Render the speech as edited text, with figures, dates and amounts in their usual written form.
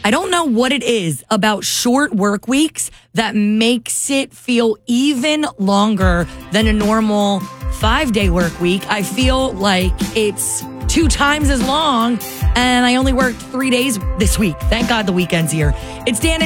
I don't know what it is about short work weeks that makes it feel even longer than a normal 5-day work week. I feel like it's 2 times as long, and I only worked 3 days this week. Thank God the weekend's here. It's Dan and